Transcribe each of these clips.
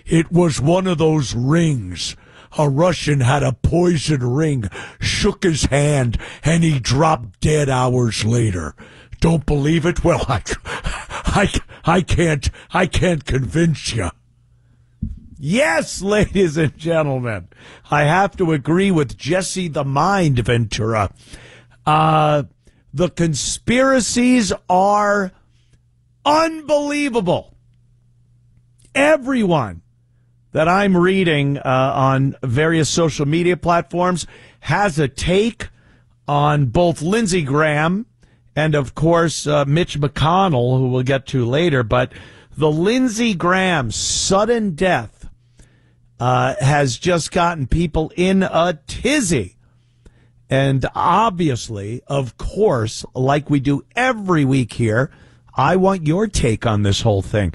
It was one of those rings. A Russian had a poison ring, shook his hand, and he dropped dead hours later. Don't believe it? Well, I can't convince you. Yes, ladies and gentlemen, I have to agree with Jesse the Mind Ventura. The conspiracies are unbelievable. Everyone that I'm reading on various social media platforms has a take on both Lindsey Graham and, of course, Mitch McConnell, who we'll get to later. But the Lindsey Graham sudden death has just gotten people in a tizzy. And obviously, of course, like we do every week here, I want your take on this whole thing.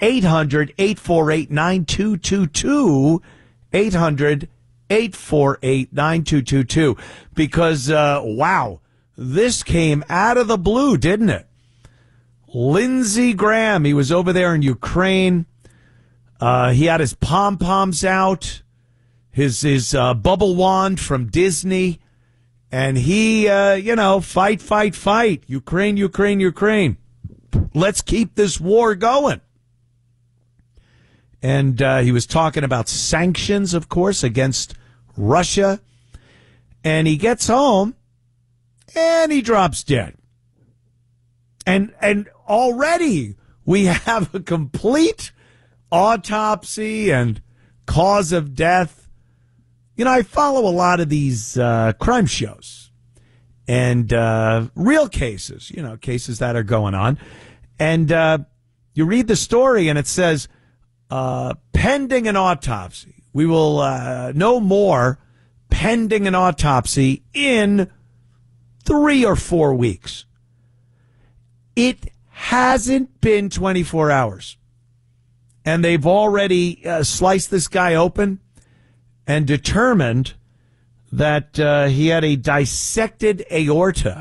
800-848-9222. 800-848-9222. Because, wow, this came out of the blue, didn't it? Lindsey Graham, he was over there in Ukraine. He had his pom-poms out, his bubble wand from Disney, and he, fight. Ukraine. Let's keep this war going. And he was talking about sanctions, of course, against Russia. And he gets home, and he drops dead. And already we have a complete autopsy and cause of death. You know, I follow a lot of these crime shows and real cases, cases that are going on. And you read the story and it says, pending an autopsy. We will know more pending an autopsy in 3 or 4 weeks. It hasn't been 24 hours. And they've already sliced this guy open and determined that he had a dissected aorta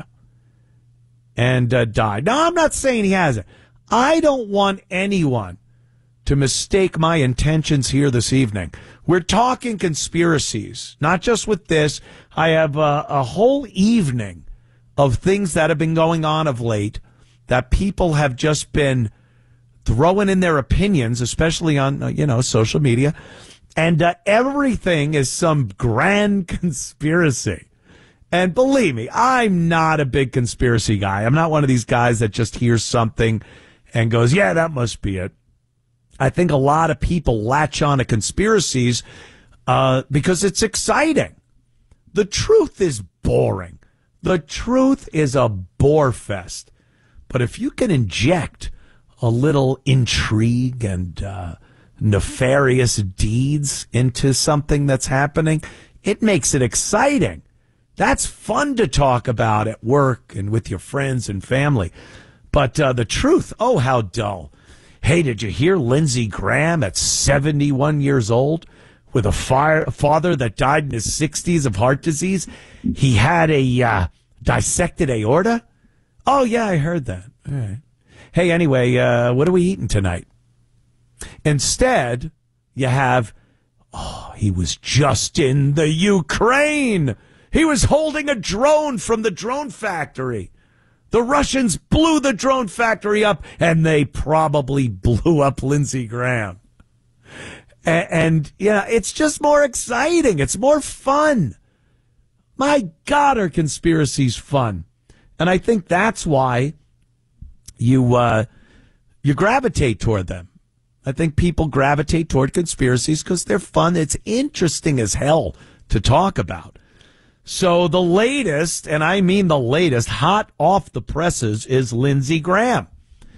and died. Now, I'm not saying he hasn't. I don't want anyone to mistake my intentions here this evening. We're talking conspiracies, not just with this. I have a whole evening of things that have been going on of late that people have just been throwing in their opinions, especially on, social media. And everything is some grand conspiracy. And believe me, I'm not a big conspiracy guy. I'm not one of these guys that just hears something and goes, yeah, that must be it. I think a lot of people latch on to conspiracies because it's exciting. The truth is boring. The truth is a bore fest. But if you can inject a little intrigue and nefarious deeds into something that's happening, it makes it exciting. That's fun to talk about at work and with your friends and family. But the truth, oh, how dull. Hey, did you hear Lindsey Graham at 71 years old with a father that died in his 60s of heart disease? He had a dissected aorta? Oh, yeah, I heard that. All right. Hey, anyway, what are we eating tonight? Instead, you have, he was just in the Ukraine. He was holding a drone from the drone factory. The Russians blew the drone factory up, and they probably blew up Lindsey Graham. And it's just more exciting. It's more fun. My God, are conspiracies fun? And I think that's why you gravitate toward them. I think people gravitate toward conspiracies because they're fun. It's interesting as hell to talk about. So the latest, and I mean the latest, hot off the presses, is Lindsey Graham.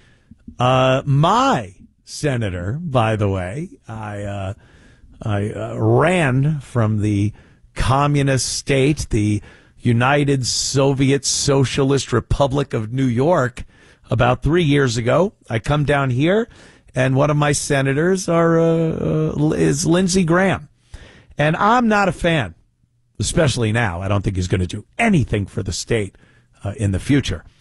My senator, by the way, I ran from the communist state, the United Soviet Socialist Republic of New York, about 3 years ago. I come down here, and one of my senators is Lindsey Graham. And I'm not a fan, especially now. I don't think he's going to do anything for the state in the future.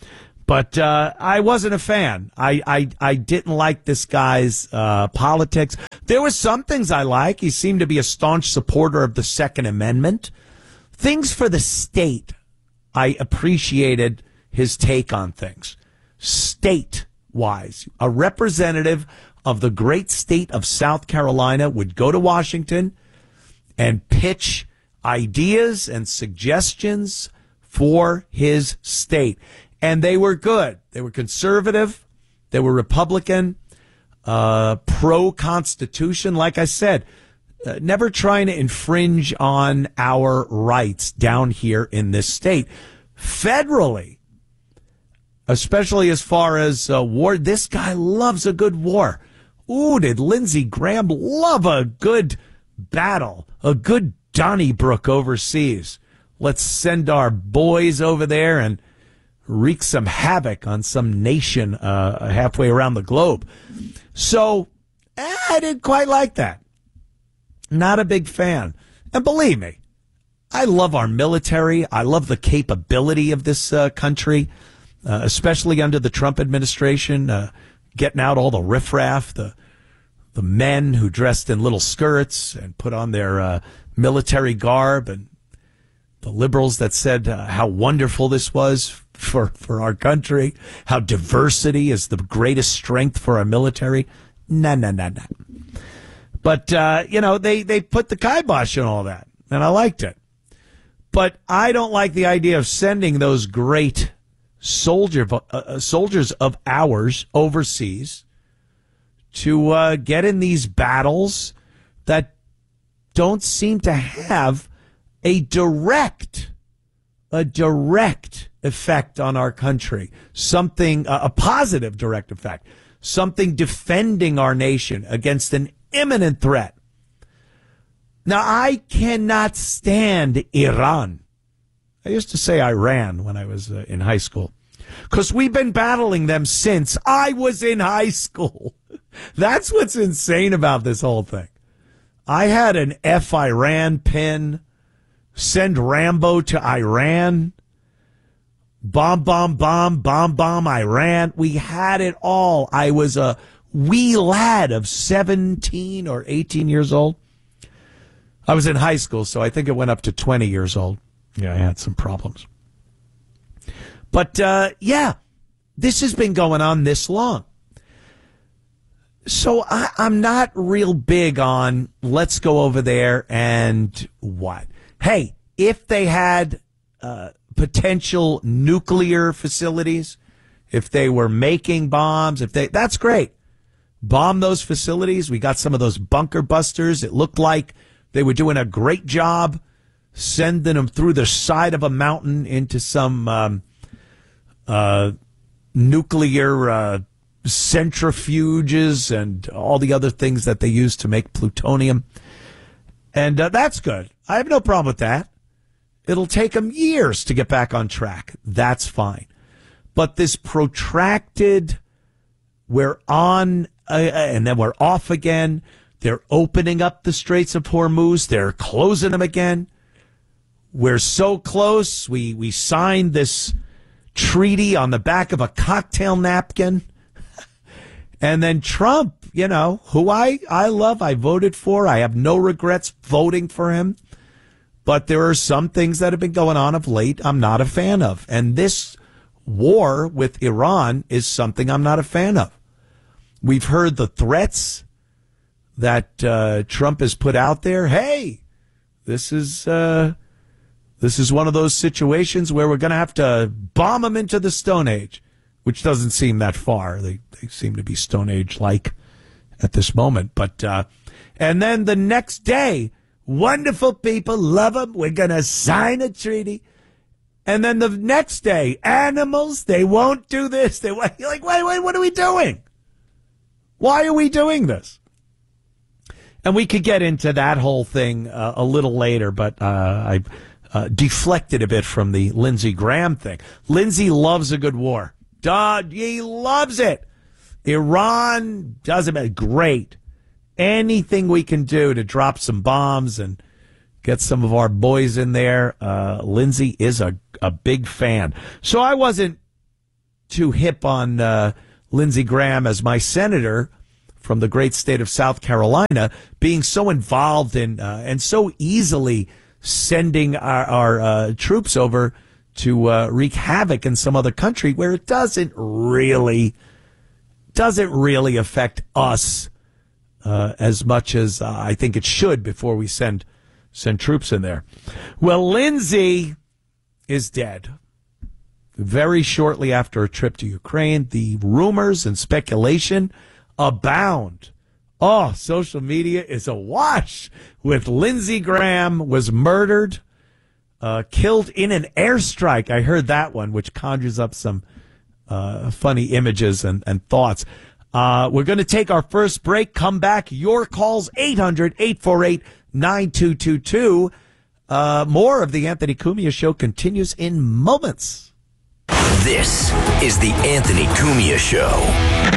But I wasn't a fan. I didn't like this guy's politics. There were some things I like. He seemed to be a staunch supporter of the Second Amendment. Things for the state, I appreciated his take on things. State-wise, a representative of the great state of South Carolina would go to Washington and pitch ideas and suggestions for his state. And they were good. They were conservative. They were Republican, pro-Constitution. Like I said, never trying to infringe on our rights down here in this state. Federally, especially as far as war, this guy loves a good war. Ooh, did Lindsey Graham love a good battle, a good Donnybrook overseas. Let's send our boys over there and wreak some havoc on some nation halfway around the globe. So I didn't quite like that. Not a big fan. And believe me, I love our military. I love the capability of this country, especially under the Trump administration, getting out all the riffraff, the men who dressed in little skirts and put on their military garb, and the liberals that said how wonderful this was for our country, how diversity is the greatest strength for our military. No. But, they put the kibosh on all that, and I liked it. But I don't like the idea of sending those great soldiers of ours overseas to get in these battles that don't seem to have a direct effect on our country, something, a positive direct effect, something defending our nation against an imminent threat. Now, I cannot stand Iran. I used to say Iran when I was in high school, because we've been battling them since I was in high school. That's what's insane about this whole thing. I had an F Iran pin, send Rambo to Iran, bomb Iran. We had it all. I was a wee lad of 17 or 18 years old. I was in high school, so I think it went up to 20 years old. Yeah, I had some problems. But, this has been going on this long. So I'm not real big on let's go over there and what. Hey, if they had potential nuclear facilities, if they were making bombs, that's great. Bomb those facilities. We got some of those bunker busters. It looked like they were doing a great job sending them through the side of a mountain into some nuclear centrifuges and all the other things that they use to make plutonium. And that's good. I have no problem with that. It'll take them years to get back on track. That's fine. But this protracted, we're on and then we're off again. They're opening up the Straits of Hormuz. They're closing them again. We're so close. We signed this treaty on the back of a cocktail napkin. And then Trump, who I love, I voted for. I have no regrets voting for him. But there are some things that have been going on of late I'm not a fan of. And this war with Iran is something I'm not a fan of. We've heard the threats that Trump has put out there. Hey, this is one of those situations where we're going to have to bomb them into the Stone Age, which doesn't seem that far. They seem to be Stone Age-like at this moment. But and then the next day, wonderful people, love them. We're going to sign a treaty. And then the next day, animals, they won't do this. You're like, wait, what are we doing? Why are we doing this? And we could get into that whole thing a little later, but I deflected a bit from the Lindsey Graham thing. Lindsey loves a good war. He loves it. Iran doesn't matter. Great. Anything we can do to drop some bombs and get some of our boys in there. Lindsey is a big fan. So I wasn't too hip on Lindsey Graham as my senator from the great state of South Carolina being so involved in and so easily sending our troops over to wreak havoc in some other country where it doesn't really affect us as much as I think it should before we send troops in there. Well, Lindsey is dead. Very shortly after a trip to Ukraine, the rumors and speculation abound. Oh, social media is awash with Lindsey Graham was murdered, killed in an airstrike. I heard that one, which conjures up some funny images and thoughts. We're going to take our first break, come back. Your calls, 800-848-9222. More of the Anthony Cumia Show continues in moments. This is the Anthony Cumia Show.